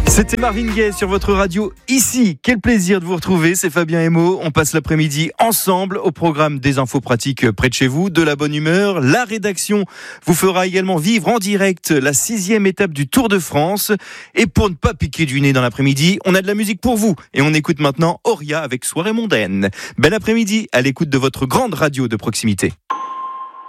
C'était Marvin Gaye sur votre radio ici. Quel plaisir de vous retrouver, c'est Fabien Emo. On passe l'après-midi ensemble au programme des infos pratiques près de chez vous, de la bonne humeur. La rédaction vous fera également vivre en direct la 6e étape du Tour de France. Et pour ne pas piquer du nez dans l'après-midi, on a de la musique pour vous. Et on écoute maintenant Auria avec Soirée mondaine. Bel après-midi à l'écoute de votre grande radio de proximité.